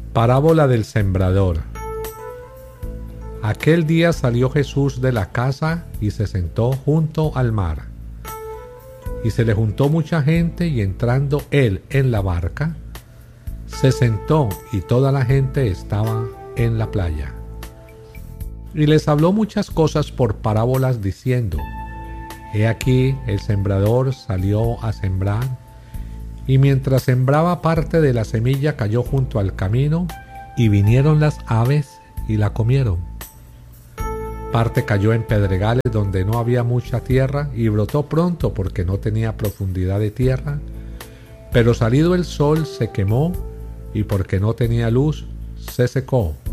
Parábola del sembrador. Aquel día salió Jesús de la casa y se sentó junto al mar. Y se le juntó mucha gente, y entrando él en la barca, se sentó, y toda la gente estaba en la playa. Y les habló muchas cosas por parábolas, diciendo: He aquí, el sembrador salió a sembrar, y mientras sembraba, parte de la semilla cayó junto al camino, y vinieron las aves y la comieron. Parte cayó en pedregales donde no había mucha tierra, y brotó pronto porque no tenía profundidad de tierra, pero salido el sol se quemó, y porque no tenía luz se secó.